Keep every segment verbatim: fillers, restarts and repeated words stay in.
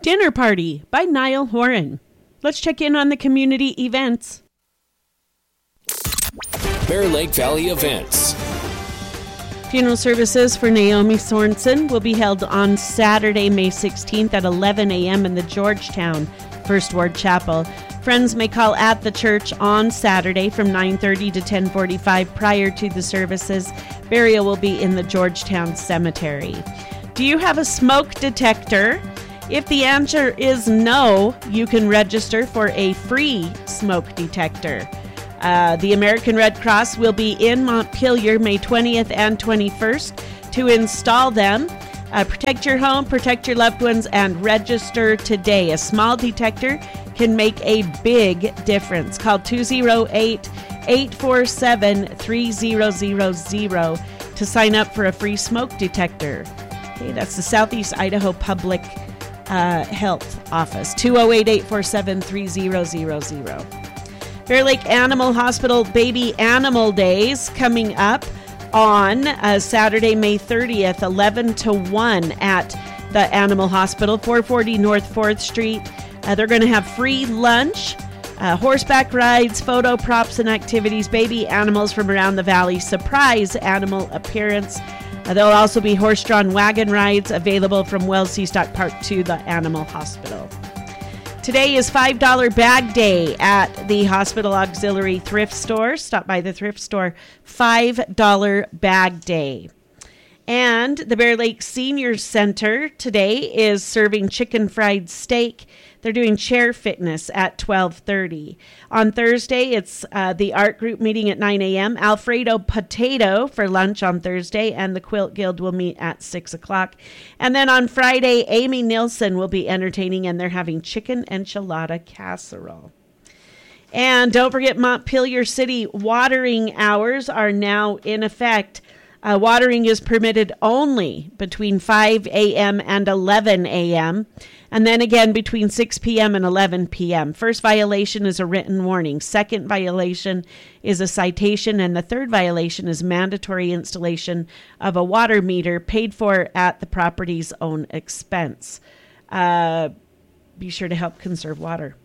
Dinner Party by Niall Horan. Let's check in on the community events. Bear Lake Valley events. Funeral services for Naomi Sorensen will be held on Saturday, May sixteenth at eleven a.m. in the Georgetown First Ward Chapel. Friends may call at the church on Saturday from nine thirty to ten forty-five prior to the services. Burial will be in the Georgetown Cemetery. Do you have a smoke detector? If the answer is no, you can register for a free smoke detector. Uh, the American Red Cross will be in Montpelier May twentieth and twenty-first to install them. Uh, protect your home, protect your loved ones, and register today. A small detector can make a big difference. Call two oh eight, eight four seven, three oh zero zero to sign up for a free smoke detector. Okay, that's the Southeast Idaho Public uh, Health Office. two oh eight, eight four seven, three oh zero zero. Bear Lake Animal Hospital Baby Animal Days coming up on uh, Saturday, May thirtieth, eleven to one at the Animal Hospital, four forty North fourth Street. Uh, they're going to have free lunch, uh, horseback rides, photo props and activities, baby animals from around the valley, surprise animal appearance. Uh, there'll also be horse-drawn wagon rides available from Wells Seastock Park to the Animal Hospital. Today is five dollars bag day at the Hospital Auxiliary Thrift Store. Stop by the thrift store. five dollars bag day. And the Bear Lake Senior Center today is serving chicken fried steak. They're doing chair fitness at twelve thirty. On Thursday, it's uh, the art group meeting at nine a.m. Alfredo Potato for lunch on Thursday, and the Quilt Guild will meet at six o'clock. And then on Friday, Amy Nilsson will be entertaining, and they're having chicken enchilada casserole. And don't forget, Montpelier City watering hours are now in effect. Uh, watering is permitted only between five a.m. and eleven a.m., and then again between six p.m. and eleven p.m. First violation is a written warning. Second violation is a citation, and the third violation is mandatory installation of a water meter paid for at the property's own expense. Uh, be sure to help conserve water.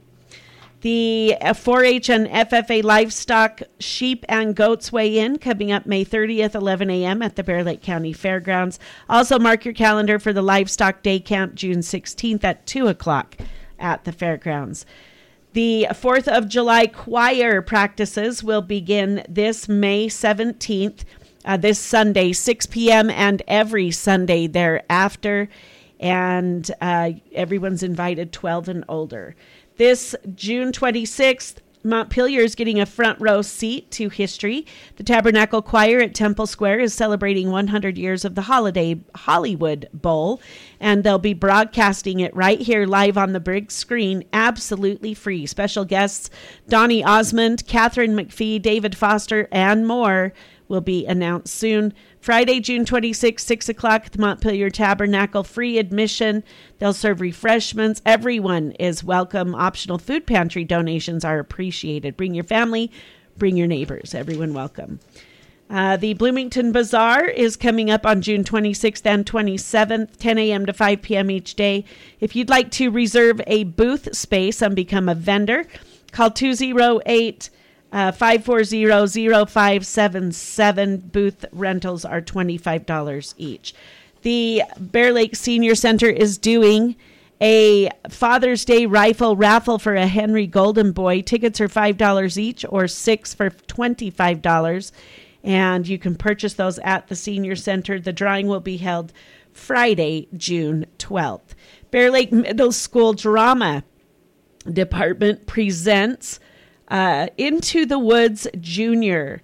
The four H and F F A Livestock Sheep and Goats Weigh In coming up May thirtieth, eleven a.m. at the Bear Lake County Fairgrounds. Also mark your calendar for the Livestock Day Camp June sixteenth at two o'clock at the Fairgrounds. The fourth of July choir practices will begin this May seventeenth, uh, this Sunday, six p.m. and every Sunday thereafter. And uh, everyone's invited twelve and older. This June twenty-sixth, Montpelier is getting a front row seat to history. The Tabernacle Choir at Temple Square is celebrating one hundred years of the Holiday Hollywood Bowl, and they'll be broadcasting it right here live on the big screen, absolutely free. Special guests Donnie Osmond, Catherine McPhee, David Foster, and more will be announced soon. Friday, June twenty-sixth, six o'clock at the Montpelier Tabernacle, free admission. They'll serve refreshments. Everyone is welcome. Optional food pantry donations are appreciated. Bring your family, bring your neighbors. Everyone welcome. Uh, the Bloomington Bazaar is coming up on June twenty-sixth and twenty-seventh, ten a.m. to five p.m. each day. If you'd like to reserve a booth space and become a vendor, call two oh eight, five four zero, zero five seven seven. Booth rentals are twenty-five dollars each. The Bear Lake Senior Center is doing a Father's Day rifle raffle for a Henry Golden Boy. Tickets are five dollars each, or six for twenty-five dollars. And you can purchase those at the Senior Center. The drawing will be held Friday, June twelfth. Bear Lake Middle School Drama Department presents Uh, Into the Woods Junior,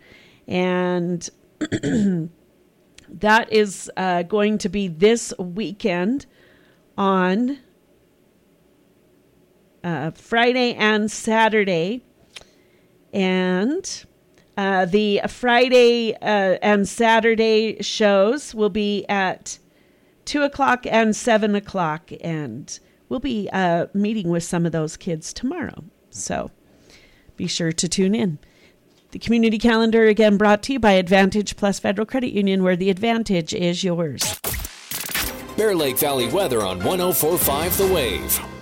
and that is uh, going to be this weekend on uh, Friday and Saturday, and uh, the Friday uh, and Saturday shows will be at two o'clock and seven o'clock, and we'll be uh, meeting with some of those kids tomorrow, so be sure to tune in. The community calendar, again, brought to you by Advantage Plus Federal Credit Union, where the advantage is yours. Bear Lake Valley weather on one oh four point five The Wave.